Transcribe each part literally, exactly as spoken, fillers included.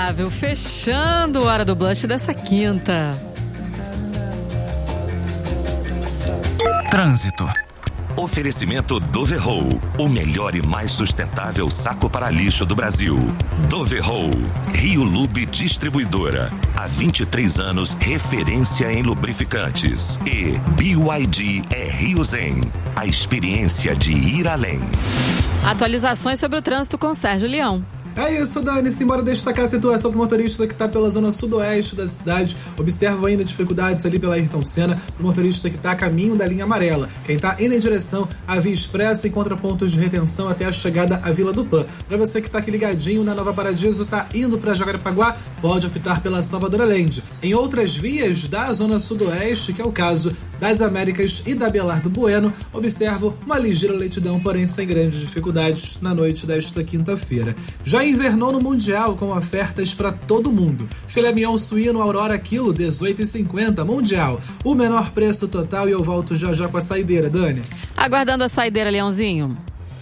agradável, fechando a Hora do Blush dessa quinta. Trânsito. Oferecimento Doverroll, o melhor e mais sustentável saco para lixo do Brasil. Doverroll, Rio Lube Distribuidora. Há vinte e três anos, referência em lubrificantes. E B Y D é Rio Zen, a experiência de ir além. Atualizações sobre o trânsito com Sérgio Leão. É isso, Dani. Simbora destacar a situação para o motorista que está pela zona sudoeste da cidade. Observa ainda dificuldades ali pela Ayrton Senna, para o motorista que está a caminho da linha amarela. Quem está indo em direção à Via Expressa encontra pontos de retenção até a chegada à Vila do Pan. Para você que está aqui ligadinho na Nova Paradiso, está indo para Jacarepaguá, pode optar pela Salvador Allende. Em outras vias da zona sudoeste, que é o caso das Américas e da Belardo Bueno, observo uma ligeira lentidão, porém sem grandes dificuldades na noite desta quinta-feira. Já invernou no Mundial com ofertas para todo mundo. Filé mignon suíno Aurora quilo, dezoito reais e cinquenta centavos, Mundial. O menor preço total, e eu volto já já com a saideira, Dani. Aguardando a saideira, Leãozinho.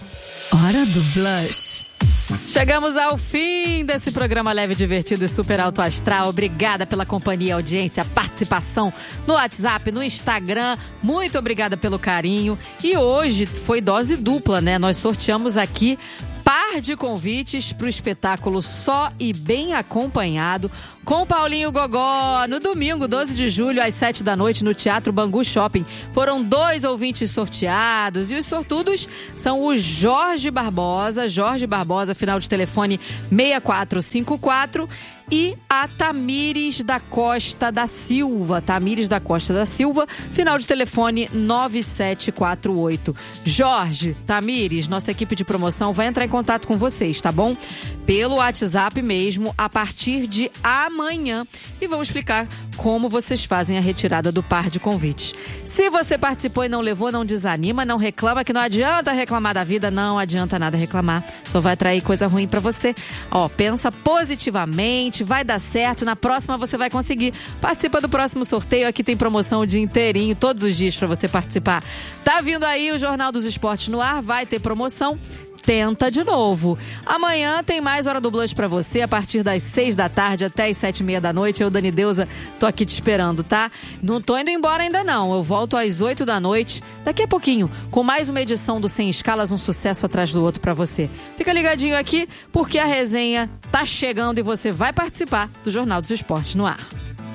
Hora do Blush. Chegamos ao fim desse programa leve, divertido e super alto astral. Obrigada pela companhia, audiência, participação no WhatsApp, no Instagram. Muito obrigada pelo carinho. E hoje foi dose dupla, né? Nós sorteamos aqui par de convites para o espetáculo Só e Bem Acompanhado com Paulinho Gogó no domingo, doze de julho, às sete da noite, no Teatro Bangu Shopping. Foram dois ouvintes sorteados e os sortudos são o Jorge Barbosa, Jorge Barbosa, final de telefone seis quatro cinco quatro, e a Tamires da Costa da Silva, Tamires da Costa da Silva, final de telefone nove sete quatro oito. Jorge, Tamires, nossa equipe de promoção vai entrar em contato com vocês, tá bom? Pelo WhatsApp mesmo, a partir de amanhã. E vamos explicar como vocês fazem a retirada do par de convites. Se você participou e não levou, não desanima, não reclama, que não adianta reclamar da vida, não adianta nada reclamar. Só vai atrair coisa ruim pra você. Ó, pensa positivamente, vai dar certo, na próxima você vai conseguir. Participa do próximo sorteio, aqui tem promoção o dia inteirinho, todos os dias pra você participar. Tá vindo aí o Jornal dos Esportes no ar, vai ter promoção. Tenta de novo. Amanhã tem mais Hora do Blush pra você, a partir das seis da tarde até as sete e meia da noite. Eu, Dani Deusa, tô aqui te esperando, tá? Não tô indo embora ainda não. Eu volto às oito da noite, daqui a pouquinho, com mais uma edição do Sem Escalas, um sucesso atrás do outro pra você. Fica ligadinho aqui, porque a resenha tá chegando e você vai participar do Jornal dos Esportes no ar.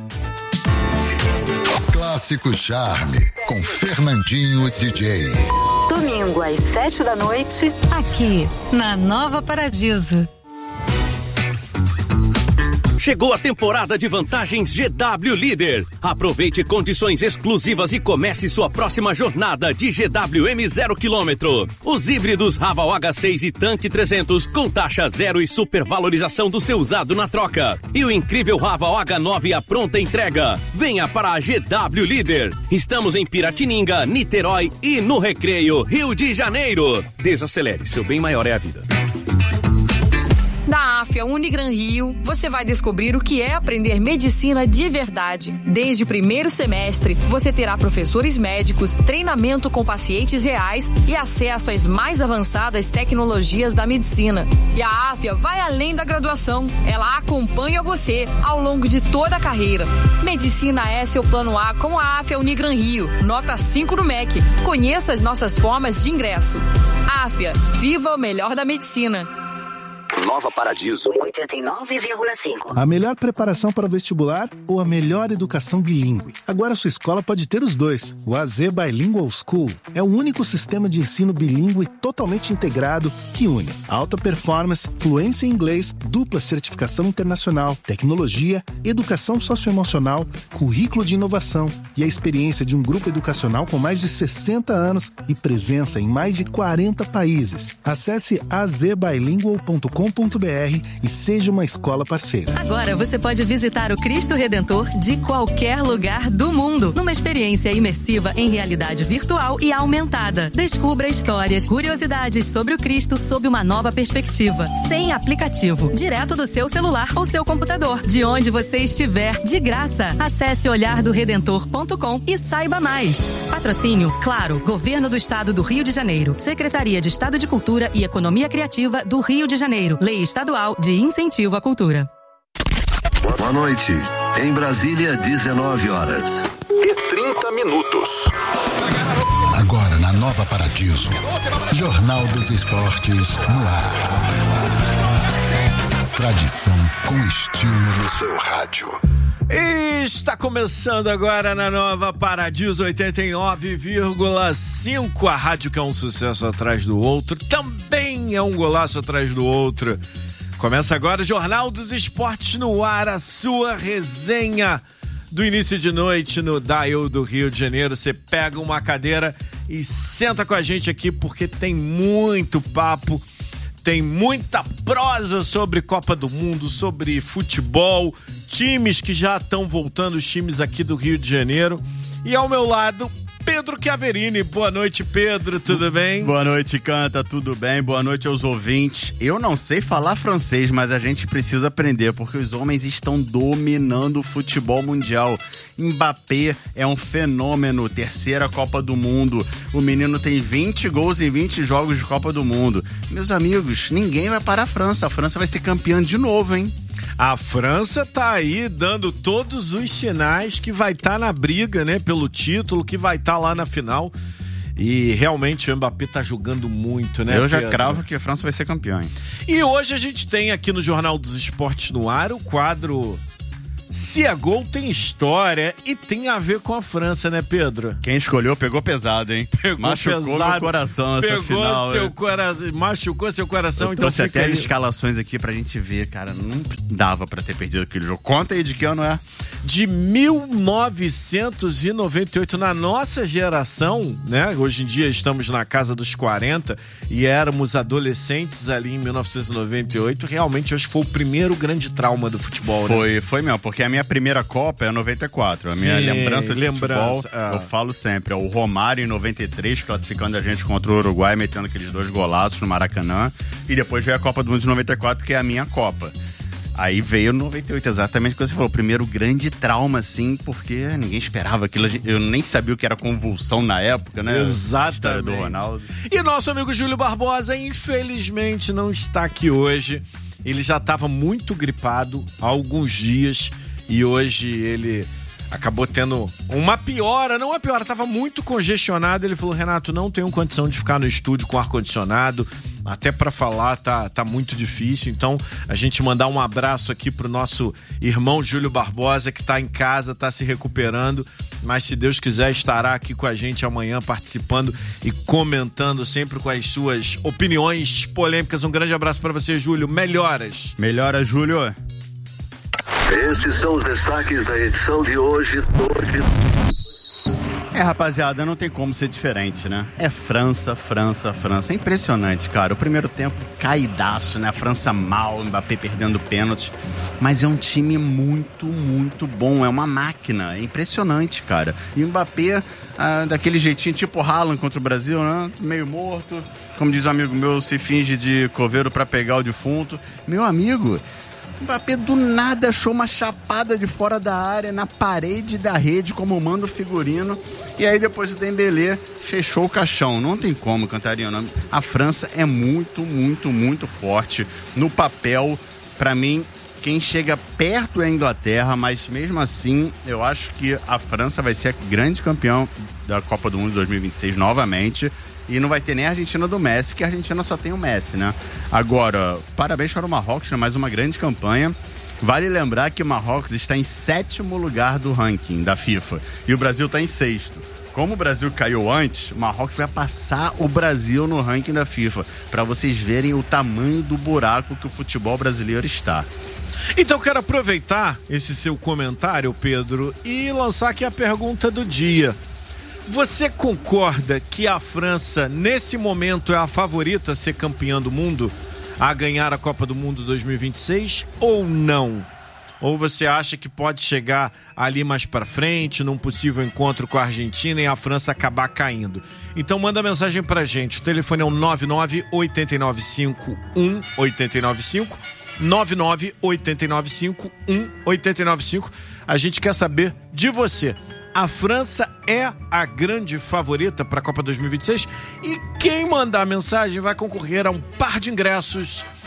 Clássico Charme, com Fernandinho D J. Domingo às sete da noite, aqui na Nova Paradiso. Chegou a temporada de vantagens G W Líder. Aproveite condições exclusivas e comece sua próxima jornada de G W M zero quilômetro. Os híbridos Raval H seis e Tanque trezentos com taxa zero e supervalorização do seu usado na troca. E o incrível Raval H nove à pronta entrega. Venha para a G W Líder. Estamos em Piratininga, Niterói e no Recreio, Rio de Janeiro. Desacelere, seu bem maior é a vida. Na AFIA Unigran Rio, você vai descobrir o que é aprender medicina de verdade. Desde o primeiro semestre, você terá professores médicos, treinamento com pacientes reais e acesso às mais avançadas tecnologias da medicina. E a AFIA vai além da graduação. Ela acompanha você ao longo de toda a carreira. Medicina é seu plano A com a AFIA Unigran Rio. Nota cinco no M E C. Conheça as nossas formas de ingresso. AFIA, viva o melhor da medicina. Nova Paradiso oitenta e nove vírgula cinco. A melhor preparação para o vestibular ou a melhor educação bilíngue? Agora sua escola pode ter os dois. O A Z Bilingual School é o único sistema de ensino bilíngue totalmente integrado que une alta performance, fluência em inglês, dupla certificação internacional, tecnologia, educação socioemocional, currículo de inovação e a experiência de um grupo educacional com mais de sessenta anos e presença em mais de quarenta países. Acesse a z bilingual ponto com ponto b r e seja uma escola parceira. Agora você pode visitar o Cristo Redentor de qualquer lugar do mundo, numa experiência imersiva em realidade virtual e aumentada. Descubra histórias, curiosidades sobre o Cristo sob uma nova perspectiva, sem aplicativo, direto do seu celular ou seu computador, de onde você estiver, de graça. Acesse olhar do redentor ponto com e saiba mais. Patrocínio, claro, Governo do Estado do Rio de Janeiro, Secretaria de Estado de Cultura e Economia Criativa do Rio de Janeiro, Lei Estadual de Incentivo à Cultura. Boa noite. Em Brasília, dezenove horas e trinta minutos. Agora na Nova Paradiso, Jornal dos Esportes no ar. Tradição com estilo no seu rádio. Está começando agora na Nova Paradiso oitenta e nove vírgula cinco, a rádio que é um sucesso atrás do outro, também é um golaço atrás do outro. Começa agora o Jornal dos Esportes no ar, a sua resenha do início de noite no Dial do Rio de Janeiro. Você pega uma cadeira e senta com a gente aqui porque tem muito papo, tem muita prosa sobre Copa do Mundo, sobre futebol, times que já estão voltando, os times aqui do Rio de Janeiro. E ao meu lado, Pedro Chiaverini. Boa noite, Pedro, tudo bem? Boa noite, Canta, tudo bem? Boa noite aos ouvintes. Eu não sei falar francês, mas a gente precisa aprender, porque os homens estão dominando o futebol mundial. Mbappé é um fenômeno, terceira Copa do Mundo. O menino tem vinte gols em vinte jogos de Copa do Mundo. Meus amigos, ninguém vai parar a França. A França vai ser campeã de novo, hein? A França tá aí dando todos os sinais que vai estar tá na briga, né, pelo título, que vai estar tá lá na final. E realmente o Mbappé tá jogando muito, né, Eu já Pedro? cravo que a França vai ser campeã, hein? E hoje a gente tem aqui no Jornal dos Esportes no ar o quadro Se é Gol Tem História, e tem a ver com a França, né, Pedro? Quem escolheu pegou pesado, hein? Pegou Machucou pesado, meu coração essa pegou final. Seu hein? cora... Machucou seu coração, Eu então trouxe fica até aí. as escalações aqui pra gente ver, cara. Não dava pra ter perdido aquele jogo. Conta aí de que ano é? De mil novecentos e noventa e oito, na nossa geração, né? Hoje em dia estamos na casa dos quarenta e éramos adolescentes ali em mil novecentos e noventa e oito. Realmente, acho que foi o primeiro grande trauma do futebol, Foi, né? foi mesmo, porque a minha primeira Copa é noventa e quatro. A minha Sim, lembrança de lembrança, futebol, ah. eu falo sempre, é o Romário em noventa e três, classificando a gente contra o Uruguai, metendo aqueles dois golaços no Maracanã. E depois veio a Copa do Mundo de noventa e quatro, que é a minha Copa. Aí veio noventa e oito, exatamente o que você falou. O primeiro grande trauma, assim, porque ninguém esperava aquilo. Eu nem sabia o que era convulsão na época, né? Exatamente. A história do Ronaldo. E nosso amigo Júlio Barbosa, infelizmente, não está aqui hoje. Ele já estava muito gripado há alguns dias e hoje ele acabou tendo uma piora, não uma piora, estava muito congestionado. Ele falou: Renato, não tenho condição de ficar no estúdio com ar-condicionado, até para falar tá, tá muito difícil. Então, a gente mandar um abraço aqui pro nosso irmão Júlio Barbosa, que tá em casa, tá se recuperando, mas se Deus quiser estará aqui com a gente amanhã, participando e comentando sempre com as suas opiniões polêmicas. Um grande abraço para você, Júlio. Melhoras. Melhora, Júlio. Esses são os destaques da edição de hoje. É, rapaziada, não tem como ser diferente, né? É França, França, França. É impressionante, cara. O primeiro tempo caidaço, né? A França mal, o Mbappé perdendo pênaltis. Mas é um time muito, muito bom. É uma máquina. É impressionante, cara. E o Mbappé, ah, daquele jeitinho tipo Haaland contra o Brasil, né? Meio morto. Como diz um amigo meu, se finge de coveiro pra pegar o defunto. Meu amigo, o Mbappé do nada achou uma chapada de fora da área, na parede da rede, como manda o figurino. E aí depois o Dembélé fechou o caixão. Não tem como, Cantarina. A França é muito, muito, muito forte. No papel, pra mim, quem chega perto é a Inglaterra, mas mesmo assim, eu acho que a França vai ser a grande campeã da Copa do Mundo dois mil e vinte e seis novamente. E não vai ter nem a Argentina do Messi, que a Argentina só tem o Messi, né? Agora, parabéns para o Marrocos, né? Mais uma grande campanha. Vale lembrar que o Marrocos está em sétimo lugar do ranking da FIFA e o Brasil está em sexto. Como o Brasil caiu antes, o Marrocos vai passar o Brasil no ranking da FIFA, para vocês verem o tamanho do buraco que o futebol brasileiro está. Então quero aproveitar esse seu comentário, Pedro, e lançar aqui a pergunta do dia. Você concorda que a França, nesse momento, é a favorita a ser campeã do mundo, a ganhar a Copa do Mundo dois mil e vinte e seis, ou não? Ou você acha que pode chegar ali mais pra frente, num possível encontro com a Argentina, e a França acabar caindo? Então manda mensagem pra gente. O telefone é o nove nove oito nove cinco um oito nove cinco, nove nove oito nove cinco um oito nove cinco. A gente quer saber de você. A França é a grande favorita para a Copa dois mil e vinte e seis, e quem mandar mensagem vai concorrer a um par de ingressos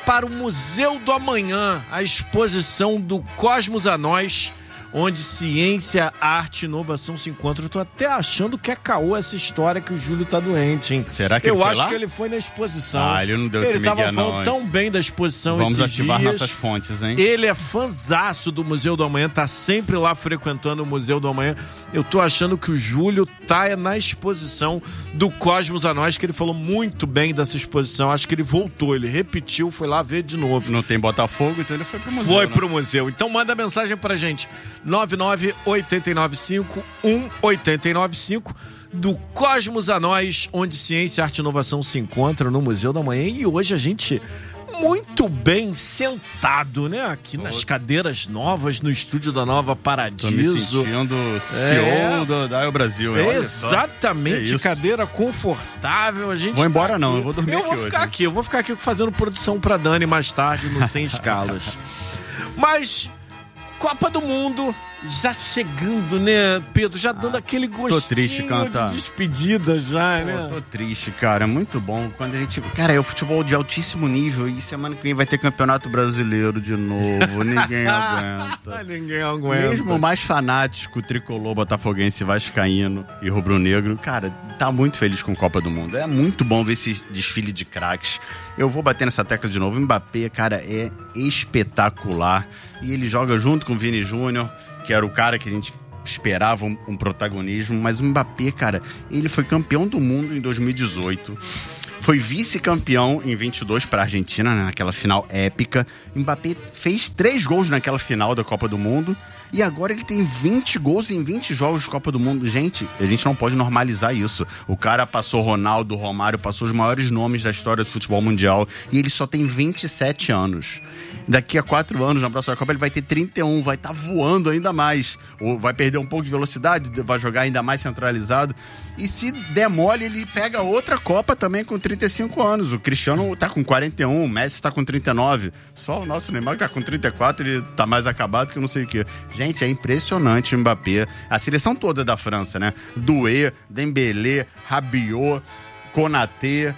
para o Museu do Amanhã, a exposição do Cosmos a Nós, onde ciência, arte e inovação se encontram. Eu tô até achando que é caô essa história que o Júlio tá doente, hein? Será que Eu ele foi acho lá? que ele foi na exposição. Ah, ele não deu ele esse migué, tava falando não, tão bem da exposição Vamos esses ativar dias. nossas fontes, hein? Ele é fanzaço do Museu do Amanhã, tá sempre lá frequentando o Museu do Amanhã. Eu tô achando que o Júlio tá na exposição do Cosmos a Nós, que ele falou muito bem dessa exposição. Acho que ele voltou, ele repetiu, foi lá ver de novo. Não tem Botafogo, então ele foi pro museu. Foi né? pro museu. Então manda mensagem pra gente. nove nove oito nove cinco um oito nove cinco do Cosmos a Nós, onde ciência, arte e inovação se encontram no Museu da Manhã. E hoje a gente muito bem sentado, né? Aqui Tô. nas cadeiras novas no estúdio da Nova Paradiso. Tô me sentindo C E O é. do Dial Brasil. É exatamente, é cadeira confortável. A gente vou embora tá não, eu vou dormir eu aqui vou hoje. ficar aqui, eu vou ficar aqui fazendo produção pra Dani mais tarde no Sem Escalas. Mas Copa do Mundo já chegando, né, Pedro? Já dando ah, aquele gostinho tô triste, canta. de despedida já, Pô, né? Tô triste, cara. É muito bom quando a gente... Cara, é o futebol de altíssimo nível e semana que vem vai ter Campeonato Brasileiro de novo. Ninguém aguenta. Ninguém aguenta. Mesmo o mais fanático, tricolor, botafoguense, vascaíno e rubro-negro, cara, tá muito feliz com a Copa do Mundo. É muito bom ver esse desfile de craques. Eu vou bater nessa tecla de novo. O Mbappé, cara, é espetacular. E ele joga junto com o Vini Júnior, que era o cara que a gente esperava um, um protagonismo, mas o Mbappé, cara, ele foi campeão do mundo em dois mil e dezoito, foi vice-campeão em vinte e dois para a Argentina, né, naquela final épica. O Mbappé fez três gols naquela final da Copa do Mundo e agora ele tem vinte gols em vinte jogos de Copa do Mundo. Gente, a gente não pode normalizar isso. O cara passou Ronaldo, Romário, passou os maiores nomes da história do futebol mundial e ele só tem vinte e sete anos. Daqui a quatro anos, na próxima Copa, ele vai ter trinta e um, vai estar tá voando ainda mais. Ou vai perder um pouco de velocidade, vai jogar ainda mais centralizado. E se der mole, ele pega outra Copa também com trinta e cinco anos. O Cristiano tá com quarenta e um, o Messi tá com trinta e nove. Só o nosso Neymar que tá com trinta e quatro, ele tá mais acabado que eu não sei o quê. Gente, é impressionante o Mbappé. A seleção toda da França, né? Doué, Dembélé, Rabiot, Konaté...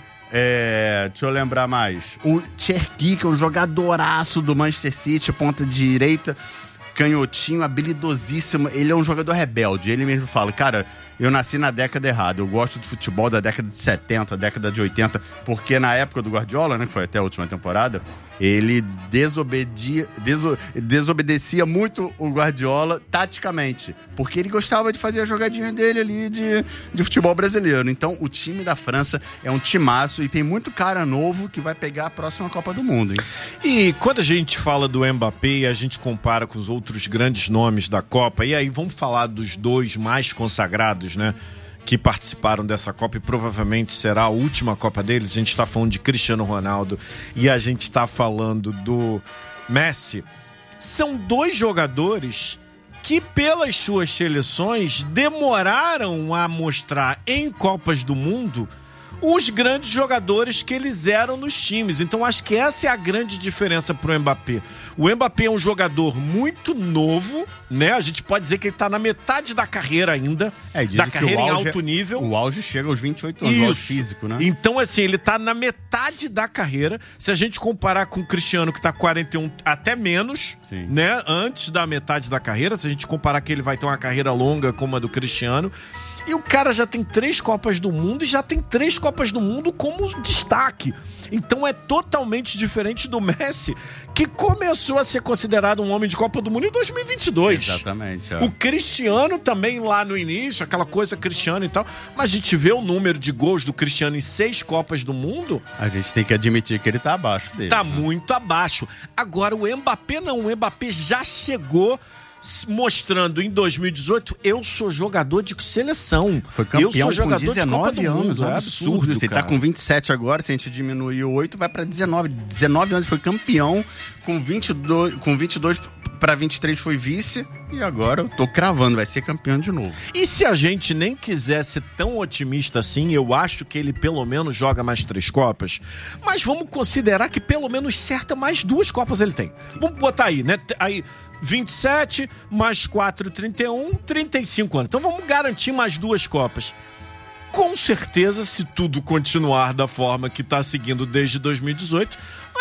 É, deixa eu lembrar mais. O Cherki, que é um jogadoraço do Manchester City, ponta direita, canhotinho, habilidosíssimo. Ele é um jogador rebelde. Ele mesmo fala, cara, eu nasci na década errada. Eu gosto do futebol da década de setenta, década de oitenta, porque na época do Guardiola, né, que foi até a última temporada, ele desobedia, deso, desobedecia muito o Guardiola taticamente, porque ele gostava de fazer a jogadinha dele ali de, de futebol brasileiro. Então, o time da França é um timaço e tem muito cara novo que vai pegar a próxima Copa do Mundo, hein? E quando a gente fala do Mbappé e a gente compara com os outros grandes nomes da Copa, e aí vamos falar dos dois mais consagrados, né, que participaram dessa Copa e provavelmente será a última Copa deles. A gente está falando de Cristiano Ronaldo e a gente está falando do Messi. São dois jogadores que, pelas suas seleções, demoraram a mostrar em Copas do Mundo os grandes jogadores que eles eram nos times. Então acho que essa é a grande diferença pro Mbappé. O Mbappé é um jogador muito novo, né? A gente pode dizer que ele tá na metade da carreira ainda, é, da carreira em alto nível. O auge chega aos vinte e oito anos, o auge físico, né? Então, assim, ele tá na metade da carreira. Se a gente comparar com o Cristiano, que tá quarenta e um, até menos, Sim. né? Antes da metade da carreira, se a gente comparar que ele vai ter uma carreira longa como a do Cristiano. E o cara já tem três Copas do Mundo e já tem três Copas do Mundo como destaque. Então é totalmente diferente do Messi, que começou a ser considerado um homem de Copa do Mundo em dois mil e vinte e dois. Exatamente. É. O Cristiano também lá no início, aquela coisa Cristiano e tal. Mas a gente vê o número de gols do Cristiano em seis Copas do Mundo. A gente tem que admitir que ele tá abaixo dele. Tá né? muito abaixo. Agora o Mbappé não. O Mbappé já chegou mostrando em dois mil e dezoito, eu sou jogador de seleção. Foi campeão eu sou jogador com dezenove de Copa do anos, Mundo. É absurdo, absurdo Você tá com vinte e sete agora, se a gente diminuir o oito, vai pra dezenove. dezenove anos, foi campeão, com vinte e dois, com vinte e dois para vinte e três foi vice, e agora eu tô cravando, vai ser campeão de novo. E se a gente nem quiser ser tão otimista assim, eu acho que ele pelo menos joga mais três Copas, mas vamos considerar que pelo menos certa mais duas Copas ele tem. Vamos botar aí, né? Aí vinte e sete mais quatro, trinta e um, trinta e cinco anos. Então vamos garantir mais duas Copas. Com certeza, se tudo continuar da forma que está seguindo desde dois mil e dezoito, vai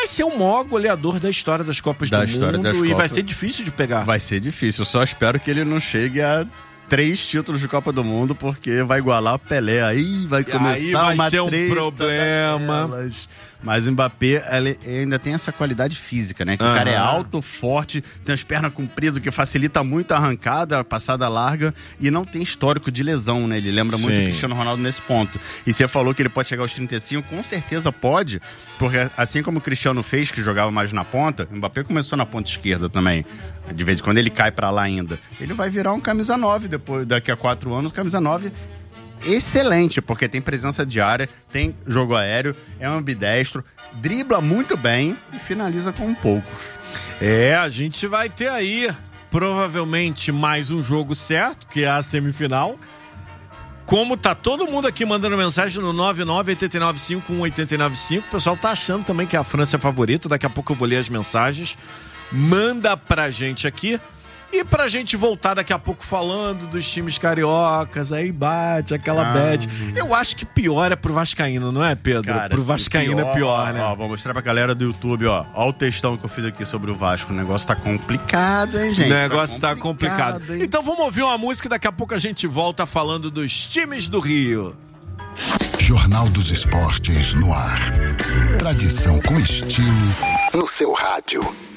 vai ser o maior goleador da história das Copas Da do história Mundo das e Copas. vai ser difícil de pegar. Vai ser difícil. Eu só espero que ele não chegue a três títulos de Copa do Mundo, porque vai igualar o Pelé. Aí vai começar Aí vai uma ser um treta problema. daquelas. Mas o Mbappé, ele ainda tem essa qualidade física, né? Que Aham. o cara é alto, forte, tem as pernas compridas, que facilita muito a arrancada, a passada larga, e não tem histórico de lesão, né? Ele lembra muito Sim. o Cristiano Ronaldo nesse ponto. E você falou que ele pode chegar aos trinta e cinco, com certeza pode, porque assim como o Cristiano fez, que jogava mais na ponta, o Mbappé começou na ponta esquerda também. De vez em quando ele cai pra lá ainda. Ele vai virar um camisa nove depois, daqui a quatro anos, camisa nove excelente, porque tem presença de área, tem jogo aéreo, é um ambidestro, dribla muito bem e finaliza com poucos. É, a gente vai ter aí provavelmente mais um jogo certo, que é a semifinal. Como tá todo mundo aqui mandando mensagem no nove nove oito nove cinco um oito nove cinco, o pessoal tá achando também que a França é favorita, daqui a pouco eu vou ler as mensagens. Manda pra gente aqui. E pra gente voltar daqui a pouco falando dos times cariocas, aí bate aquela Ah. bad. Eu acho que pior é pro vascaíno, não é, Pedro? Cara, pro vascaíno pior, é pior, ó, né? Ó, vou mostrar pra galera do YouTube, ó. Ó o textão que eu fiz aqui sobre o Vasco. O negócio tá complicado, hein, gente? O negócio tá complicado. complicado, hein? Então vamos ouvir uma música e daqui a pouco a gente volta falando dos times do Rio. Jornal dos Esportes no ar. Tradição com estilo no seu rádio.